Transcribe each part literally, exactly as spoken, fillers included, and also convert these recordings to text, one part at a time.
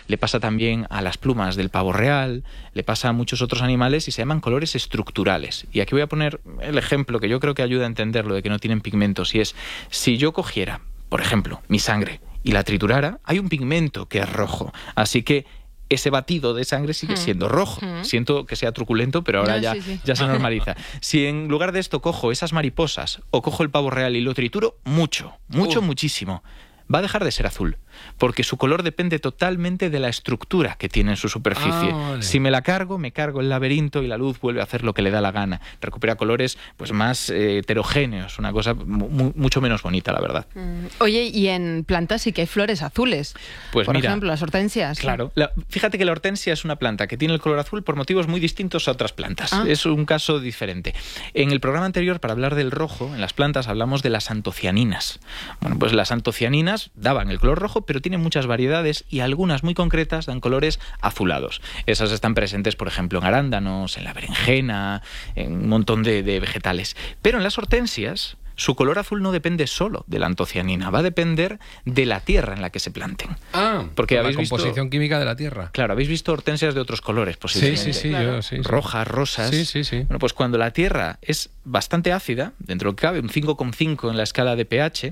le pasa también a las plumas del pavo real, le pasa a muchos otros animales y se llaman colores estructurales. Y aquí voy a poner el ejemplo que yo creo que ayuda a entenderlo de que no tienen pigmentos, y es, si yo cogiera, por ejemplo, mi sangre y la triturara, hay un pigmento que es rojo, así que ese batido de sangre sigue siendo rojo. Mm. Siento que sea truculento, pero ahora no, ya, sí, sí. ya se normaliza. Si en lugar de esto cojo esas mariposas o cojo el pavo real y lo trituro, mucho, mucho, uh. muchísimo, va a dejar de ser azul, porque su color depende totalmente de la estructura que tiene en su superficie. Ah, vale. Si me la cargo, me cargo el laberinto y la luz vuelve a hacer lo que le da la gana. Recupera colores pues más eh, heterogéneos, una cosa mu mucho menos bonita, la verdad. Mm. Oye, y en plantas sí que hay flores azules. Pues por mira, ejemplo, las hortensias. Claro. La, fíjate que la hortensia es una planta que tiene el color azul por motivos muy distintos a otras plantas. Ah. Es un caso diferente. En el programa anterior, para hablar del rojo, en las plantas hablamos de las antocianinas. Bueno, pues las antocianinas daban el color rojo, pero tienen muchas variedades y algunas muy concretas dan colores azulados. Esas están presentes, por ejemplo, en arándanos, en la berenjena, en un montón de, de vegetales. Pero en las hortensias, su color azul no depende solo de la antocianina, va a depender de la tierra en la que se planten. Ah, porque la habéis composición visto, química de la tierra. Claro, habéis visto hortensias de otros colores, posiblemente. Sí, sí, sí, claro. yo, sí, sí. Rojas, rosas. Sí, sí, sí. Bueno, pues cuando la tierra es bastante ácida, dentro de lo que cabe, un cinco coma cinco en la escala de pH,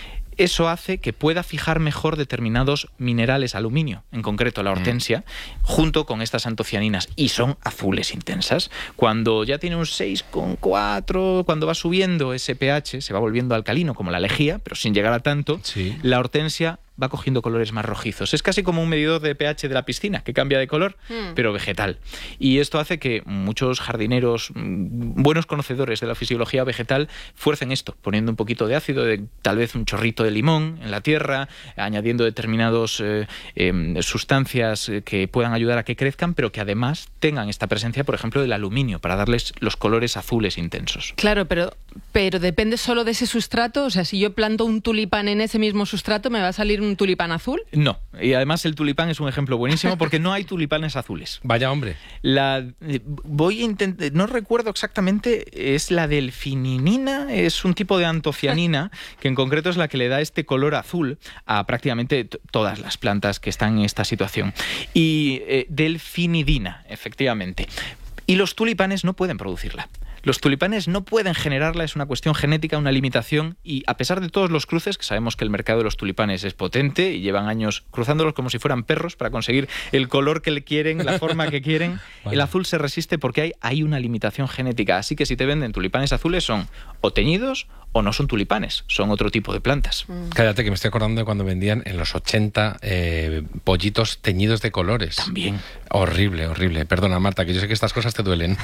eso hace que pueda fijar mejor determinados minerales, aluminio, en concreto la hortensia, mm. junto con estas antocianinas, y son azules intensas. Cuando ya tiene un seis coma cuatro, cuando va subiendo ese pH, se va volviendo alcalino como la lejía, pero sin llegar a tanto, sí. la hortensia va cogiendo colores más rojizos. Es casi como un medidor de pH de la piscina, que cambia de color, mm. pero vegetal. Y esto hace que muchos jardineros, buenos conocedores de la fisiología vegetal, fuercen esto, poniendo un poquito de ácido, de, tal vez un chorrito de limón en la tierra, añadiendo determinadas eh, eh, sustancias que puedan ayudar a que crezcan, pero que además tengan esta presencia, por ejemplo, del aluminio, para darles los colores azules intensos. Claro, pero, pero depende solo de ese sustrato. O sea, si yo planto un tulipán en ese mismo sustrato, ¿me va a salir un tulipán azul? No, y además el tulipán es un ejemplo buenísimo porque no hay tulipanes azules. Vaya hombre. La, voy a intentar, no recuerdo exactamente, es la delfininina, es un tipo de antocianina que en concreto es la que le da este color azul a prácticamente todas las plantas que están en esta situación. Y eh, delfinidina, efectivamente. Y los tulipanes no pueden producirla. Los tulipanes no pueden generarla, es una cuestión genética, una limitación, y a pesar de todos los cruces, que sabemos que el mercado de los tulipanes es potente y llevan años cruzándolos como si fueran perros para conseguir el color que le quieren, la forma que quieren, vale. el azul se resiste porque hay, hay una limitación genética. Así que si te venden tulipanes azules son o teñidos o no son tulipanes, son otro tipo de plantas. Mm. Cállate, que me estoy acordando de cuando vendían en los ochenta eh, pollitos teñidos de colores. También. Horrible, horrible. Perdona, Marta, que yo sé que estas cosas te duelen.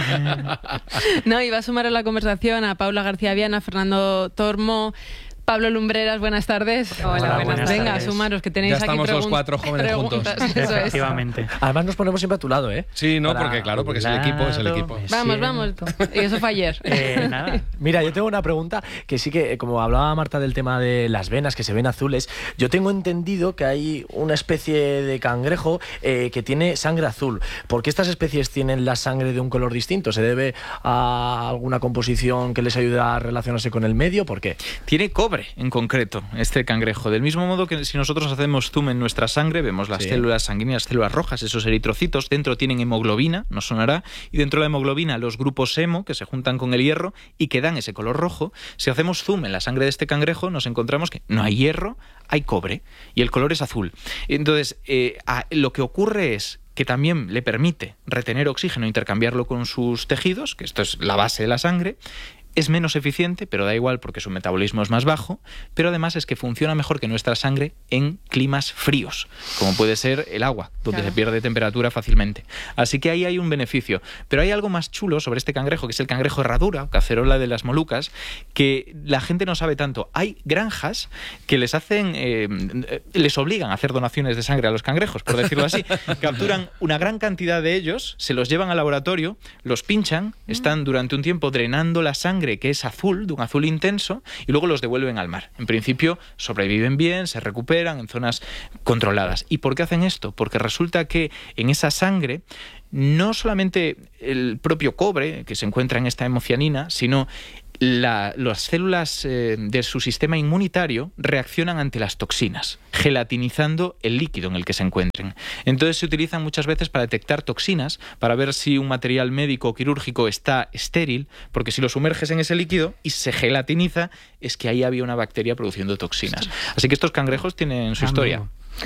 No, iba a sumar a la conversación a Paula García Viana, a Fernando Tormo, Pablo Lumbreras, buenas tardes. Hola, Hola buenas, buenas Venga, tardes. sumaros, que tenéis ya estamos aquí los cuatro jóvenes juntos. Eso Efectivamente. Es. Además nos ponemos siempre a tu lado, ¿eh? Sí, no, Para porque claro, porque es el equipo, es el equipo. Vamos, vamos. Y eso fue ayer. Eh, nada. Mira, yo tengo una pregunta que sí que, como hablaba Marta del tema de las venas que se ven azules, yo tengo entendido que hay una especie de cangrejo eh, que tiene sangre azul. ¿Por qué estas especies tienen la sangre de un color distinto? ¿Se debe a alguna composición que les ayuda a relacionarse con el medio? ¿Por qué? Tiene cobre en concreto este cangrejo. Del mismo modo que si nosotros hacemos zoom en nuestra sangre, vemos las sí. células sanguíneas, células rojas, esos eritrocitos, dentro tienen hemoglobina, nos sonará, y dentro de la hemoglobina los grupos hemo, que se juntan con el hierro y que dan ese color rojo. Si hacemos zoom en la sangre de este cangrejo, nos encontramos que no hay hierro, hay cobre, y el color es azul. Entonces, eh, a, lo que ocurre es que también le permite retener oxígeno e intercambiarlo con sus tejidos, que esto es la base de la sangre. Es menos eficiente, pero da igual porque su metabolismo es más bajo, pero además es que funciona mejor que nuestra sangre en climas fríos, como puede ser el agua, donde claro. se pierde temperatura fácilmente. Así que ahí hay un beneficio. Pero hay algo más chulo sobre este cangrejo, que es el cangrejo herradura, o cacerola de las Molucas, que la gente no sabe tanto. Hay granjas que les hacen, eh, les obligan a hacer donaciones de sangre a los cangrejos, por decirlo así. Capturan una gran cantidad de ellos, se los llevan al laboratorio, los pinchan, están durante un tiempo drenando la sangre que es azul, de un azul intenso, y luego los devuelven al mar. En principio sobreviven bien, se recuperan en zonas controladas. ¿Y por qué hacen esto? Porque resulta que en esa sangre no solamente el propio cobre que se encuentra en esta hemocianina, sino La, las células eh, de su sistema inmunitario reaccionan ante las toxinas, gelatinizando el líquido en el que se encuentren. Entonces se utilizan muchas veces para detectar toxinas, para ver si un material médico o quirúrgico está estéril, porque si lo sumerges en ese líquido y se gelatiniza, es que ahí había una bacteria produciendo toxinas. Así que estos cangrejos tienen su historia.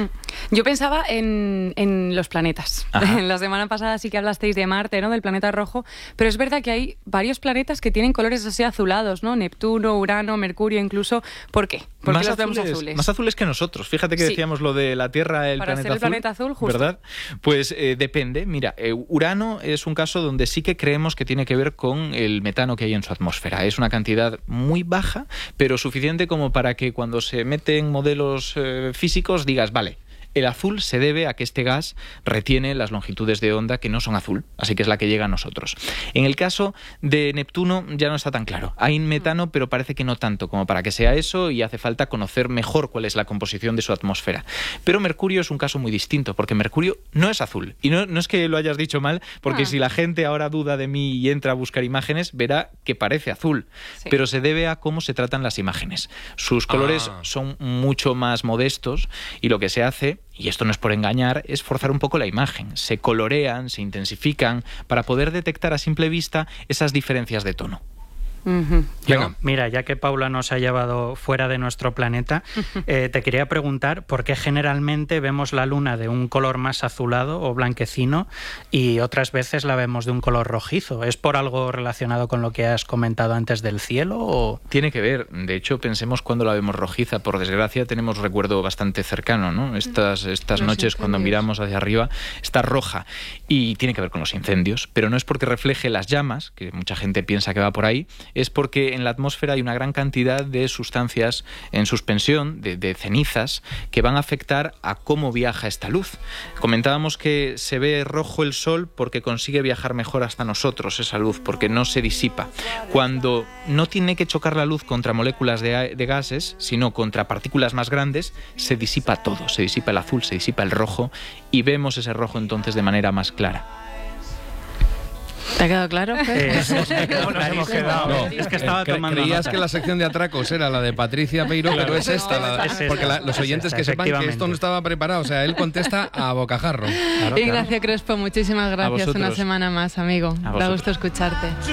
Yo pensaba en, en los planetas. Ajá. La semana pasada sí que hablasteis de Marte, ¿no? Del planeta rojo, pero es verdad que hay varios planetas que tienen colores así azulados, ¿no? Neptuno, Urano, Mercurio incluso. ¿Por qué? ¿Por más qué los azules, vemos azules? Más azules que nosotros. Fíjate que sí. decíamos lo de la Tierra, el Para planeta ser el azul. planeta azul, justo. ¿Verdad? Pues eh, depende. Mira, eh, Urano es un caso donde sí que creemos que tiene que ver con el metano que hay en su atmósfera. Es una cantidad muy baja, pero suficiente como para que cuando se meten modelos eh, físicos digas, vale, el azul se debe a que este gas retiene las longitudes de onda que no son azul, así que es la que llega a nosotros. En el caso de Neptuno ya no está tan claro. Hay metano, pero parece que no tanto como para que sea eso, y hace falta conocer mejor cuál es la composición de su atmósfera. Pero Mercurio es un caso muy distinto, porque Mercurio no es azul. Y no, no es que lo hayas dicho mal, porque ah. si la gente ahora duda de mí y entra a buscar imágenes, verá que parece azul, sí. pero se debe a cómo se tratan las imágenes. Sus colores ah. son mucho más modestos, y lo que se hace, y esto no es por engañar, es forzar un poco la imagen. Se colorean, se intensifican para poder detectar a simple vista esas diferencias de tono. Uh-huh. Yo, mira, ya que Paula nos ha llevado fuera de nuestro planeta, eh, te quería preguntar por qué generalmente vemos la Luna de un color más azulado o blanquecino y otras veces la vemos de un color rojizo. ¿Es por algo relacionado con lo que has comentado antes del cielo? O... Tiene que ver. De hecho, pensemos cuando la vemos rojiza. Por desgracia, tenemos recuerdo bastante cercano, ¿no? Estas, estas noches, incendios. Cuando miramos hacia arriba, está roja. Y tiene que ver con los incendios. Pero no es porque refleje las llamas, que mucha gente piensa que va por ahí, es porque en la atmósfera hay una gran cantidad de sustancias en suspensión, de, de cenizas, que van a afectar a cómo viaja esta luz. Comentábamos que se ve rojo el Sol porque consigue viajar mejor hasta nosotros esa luz, porque no se disipa. Cuando no tiene que chocar la luz contra moléculas de, de gases, sino contra partículas más grandes, se disipa todo, se disipa el azul, se disipa el rojo, y vemos ese rojo entonces de manera más clara. ¿Te ha quedado claro? Eh, es, es, no, nos hemos quedado. No, es que estaba cre tomando Creías nota. que la sección de atracos era la de Patricia Peiro, claro, pero es esta. La, es porque la, los oyentes esta, que sepan que esto no estaba preparado. O sea, él contesta a bocajarro. Claro, Ignacio claro. Crespo, muchísimas gracias una semana más, amigo. Da gusto escucharte.